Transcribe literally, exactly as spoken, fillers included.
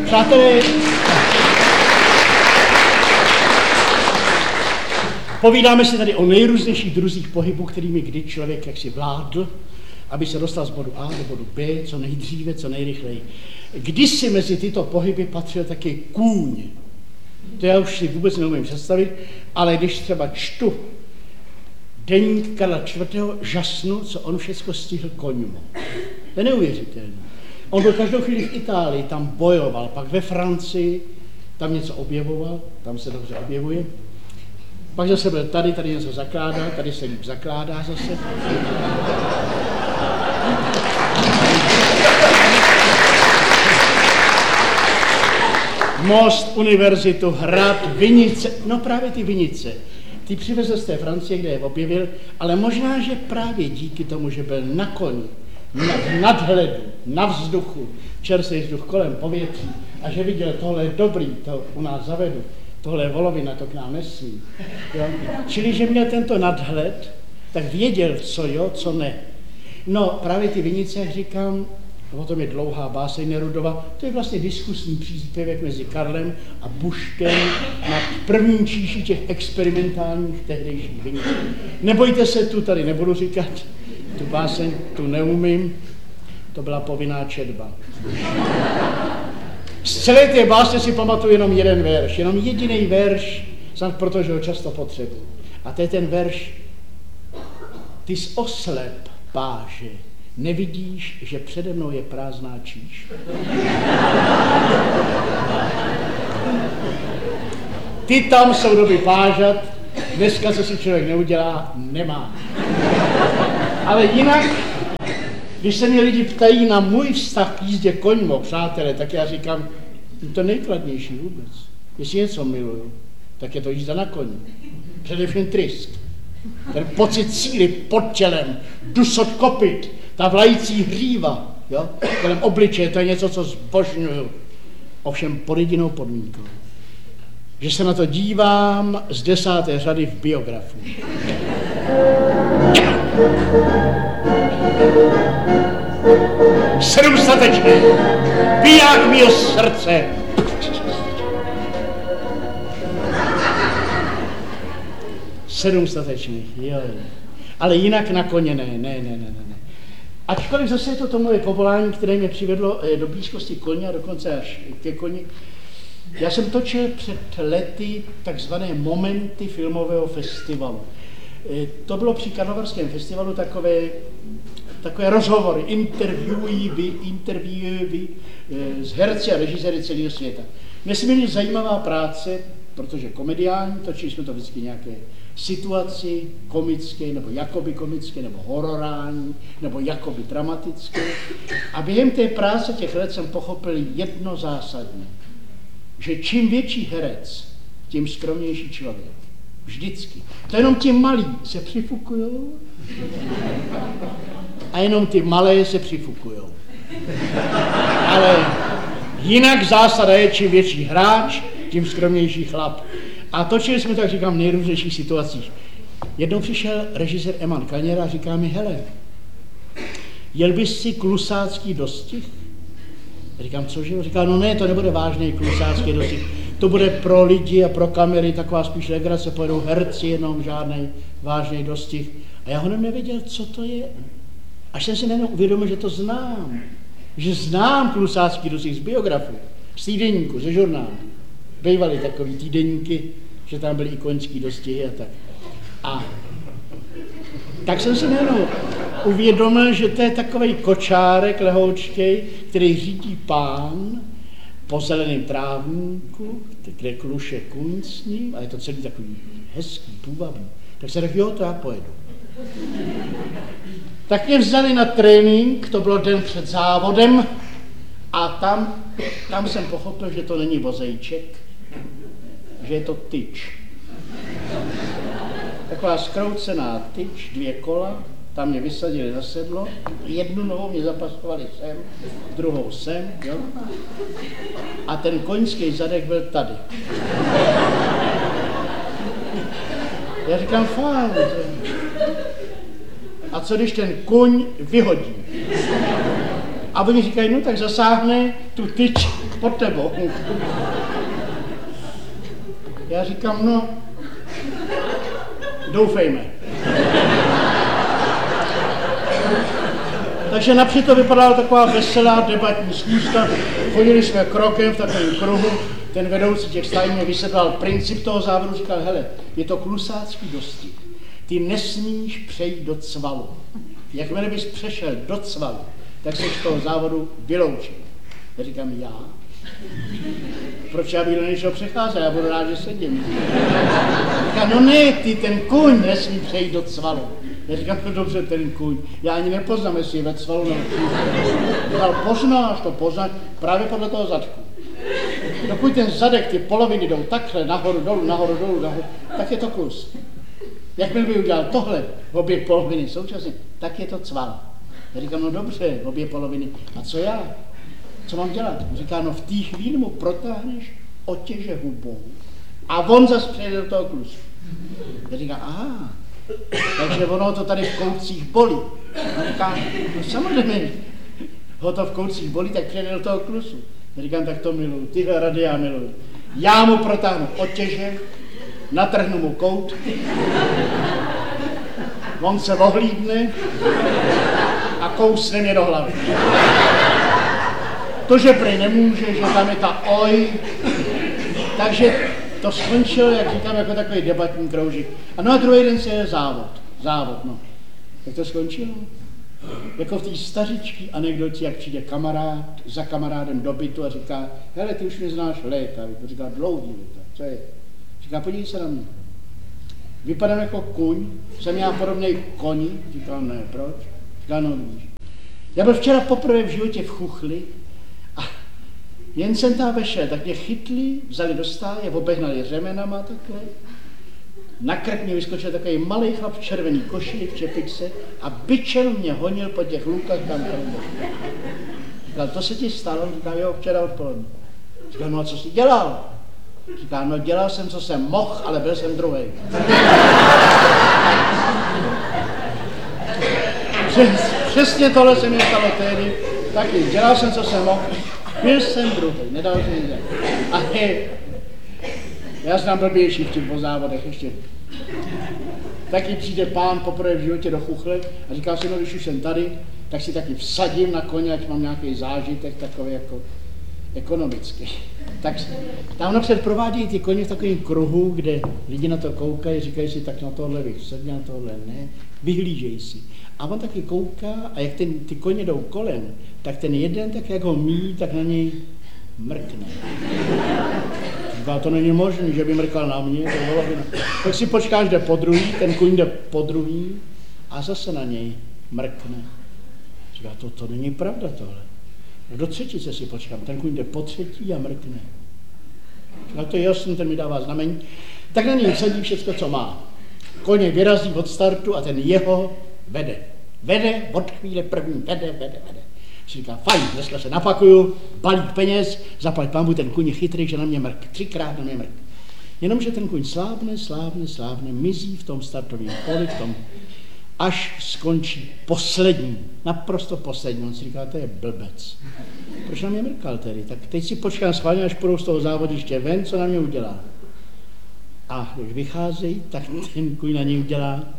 Přátelé, povídáme si tady o nejrůznějších druzích pohybů, kterými kdy člověk jaksi vládl, aby se dostal z bodu A do bodu B, co nejdříve, co nejrychleji. Kdysi mezi tyto pohyby patřil taky kůň. To já už si vůbec neumím představit, ale když třeba čtu deník Karla čtvrtého. žasnu, co on všechno stihl koňmo. To je neuvěřitelné. On byl každou chvíli v Itálii, tam bojoval, pak ve Francii, tam něco objevoval, tam se dobře objevuje. Pak zase byl tady, tady něco zakládá, tady se líp zakládá zase. Most, univerzitu, hrad, vinice, no právě ty vinice. Ty přivezl z té Francie, kde je objevil, ale možná, že právě díky tomu, že byl na koni, na nadhledu, na vzduchu, čerstvý vzduch kolem povětří a že viděl, tohle je dobrý, to u nás zavedu, tohle je volovina, to k nám nesmí. Jo? Čili, že měl tento nadhled, tak věděl, co jo, co ne. No, právě ty vinice, jak říkám, o tom je dlouhá báseň Nerudova, to je vlastně diskusní příspěvek mezi Karlem a Buškem na první číši těch experimentálních tehdejších vinic. Nebojte se, tu tady nebudu říkat, tu báseň tu neumím, to byla povinná četba. Z celé té básně si pamatuju jenom jeden verš, jenom jediný verš, snad protože ho často potřebuji. A to je ten verš: Ty jsi oslep, páže, nevidíš, že přede mnou je prázdná číš? Ty tam jsou doby pážat, dneska, co si člověk neudělá, nemá. Ale jinak, když se mě lidi ptají na můj vztah k jízdě koňmo, přátelé, tak já říkám, to nejkladnější vůbec. Jestli něco miluju, tak je to jízda na koni. Především trysk. Ten pocit síly pod tělem, dusot kopyt, ta vlající hříva, jo, kolem obličeje, to je něco, co zbožňuju. Ovšem pod jedinou podmínkou, že se na to dívám z desáté řady v biografu. Sedm statečný, biják mýho srdce. Sedm statečných, jo. Ale jinak na koně ne, ne, ne, ne, ne. Ačkoliv zase je to to moje povolání, které mě přivedlo do blízkosti koně a dokonce až ke koni. Já jsem točil před lety takzvané momenty filmového festivalu. To bylo při Karlovarském festivalu takové, takové rozhovory, interviewy, interviewy s herci a režiséry celého světa. Nesmírně zajímavá práce, protože komediální, točili jsme to vždycky nějaké situaci komické, nebo jakoby komické, nebo hororální, nebo jakoby dramatické. A během té práce těch let jsem pochopil jedno zásadní, že čím větší herec, tím skromnější člověk. Vždycky. To jenom ti malí se přifukujou a jenom ty malé se přifukujou. Ale jinak zásada je, čím větší hráč, tím skromnější chlap. A točili jsme, tak říkám, v nejrůznějších situacích. Jednou přišel režisér Eman Kaněra a říká mi, hele, jel bys si klusácký dostih? Říkám, cože? Říká, no ne, to nebude vážný klusácký dostih. To bude pro lidi a pro kamery taková spíš legrace, pojedou herci jenom, žádný vážný dostih. A já ho nevěděl, co to je. Až jsem si najednou uvědomil, že to znám. Že znám klusácký dostih z biografu, z týdeníku, ze žurnálu. Bývaly takový týdeníky, že tam byly i koňský dostihy a tak. A tak jsem si najednou uvědomil, že to je takovej kočárek lehoučkej, který řídí pán po zeleném trávníku, kde kluše kůň s ním, a je to celý takový hezký, půvabný. Tak se řekl, jo, to já pojedu. Tak mě vzali na trénink, to bylo den před závodem, a tam, tam jsem pochopil, že to není vozejček, že je to tyč. Taková zkroucená tyč, dvě kola, tam mě vysadili za sedlo, jednu nohou mě zapasovali sem, druhou sem, jo? A ten koňský zadek byl tady. Já říkám, fajn. A co když ten koň vyhodí? A oni říkají, no tak zasáhne tu tyč pod tebou. Já říkám, no, doufejme. Takže napřed to vypadala taková veselá debatní schůzka, chodili jsme krokem v takovém kruhu, ten vedoucí těch stájí mě vysvětloval princip toho závodu, říkal, hele, je to klusácký dostih, ty nesmíš přejít do cvalu. Jakmile bys přešel do cvalu, tak jsi z toho závodu vyloučen. Já říkám, já? Proč já bych do něčeho přecházel, já budu rád, že sedím. Říkám, no ne, ty, ten kůň nesmí přejít do cvalu. Já říkám, no dobře, ten kůň, já ani nepoznám, jestli je ve cvalu nebo říkal, poznáš to, poznáš právě podle toho zadku. Dokud ten zadek, ty poloviny jdou takhle, nahoru, dolů, nahoru, dolů, nahoru, tak je to klus. Jakmile by udělal tohle, obě poloviny současně, tak je to cval. Já říkám, no dobře, obě poloviny, a co já? Co mám dělat? Říká, no v té chvíli mu protáhneš otěže hubou a on zase přejde do toho klusu. Já říkám, aha, takže ono to tady v koutcích bolí. A říká, no samozřejmě, ho to v koutcích bolí, tak přejde do toho klusu. Já říkám, tak to miluju, tyhle rady já miluju. Já mu protáhnu otěže, natrhnu mu kout, on se ohlídne a kousne mě do hlavy. To, že prej nemůže, že tam je ta oj, takže to skončilo, jak říkám, jako takový debatní kroužek. A no a druhý den se je závod, závod, no. Jak to skončilo? Jako v té stařičké anekdotě, jak přijde kamarád za kamarádem do bytu a říká, hele, ty už mě znáš léta, to říká dlouhý léta, co je? Říká, podívej se na mě. Vypadám jako kuň, jsem já podobnej koni, říkal, ne, proč? Říká, no víš. Já byl včera poprvé v životě v chuchli a jen jsem tam vešel, tak mě chytli, vzali do stáje, obehnali řemenama takhle. Na krk mě vyskočil takový malý chlap v červený košili, v čepičce a bičem mě honil po těch lukách tam tam. Říkal, to se ti stalo? Říkal, jo, včera odpoledne. Říkal, no a co jsi dělal? Říká, no dělal jsem, co jsem mohl, ale byl jsem druhý. Přes, přesně tohle se mi stalo tehdy, taky dělal jsem, co jsem mohl, byl jsem druhý, nedal jsem nic. A je, já znám blbější vtip o závodech ještě. Taky přijde pán poprvé v životě do chuchle a říká si, no když už jsem tady, tak si taky vsadím na koně, ať mám nějaký zážitek takový jako ekonomický. Tak tam napřed provádějí ty koně v takovém kruhu, kde lidi na to koukají, říkají si, tak na tohle bych sedl, na tohle ne, vyhlížej si. A on taky kouká a jak ten, ty koně jdou kolem, tak ten jeden, tak jak ho míjí, tak na něj mrkne. Říká, to není možné, že by mrkal na mě, to bylo by na... Tak si počkáš, jde po druhý, ten kuň jde po druhý a zase na něj mrkne. Říká, to, to není pravda tohle. No do třetice si počkám, ten kuň jde po třetí a mrkne. Říká, to je jasný, ten mi dává znamení. Tak na něj vsadí všecko, co má. Koně vyrazí od startu a ten jeho vede. Vede od chvíle první, vede, vede, vede. Říká, fajn, dneska se napakuju, balík peněz, zaplať pambu, ten kuň je chytrý, že na mě mrk, třikrát na mě mrk. Jenomže ten kuň slábne, slábne, slábne, mizí v tom startovém poli, v tom, až skončí poslední, naprosto poslední. On si říká, to je blbec. Proč na mě mrkal tedy? Tak teď si počkám schválně, až půjdou z toho závodiště ven, co na mě udělá. A když vycházejí, tak ten kuň na něj udělá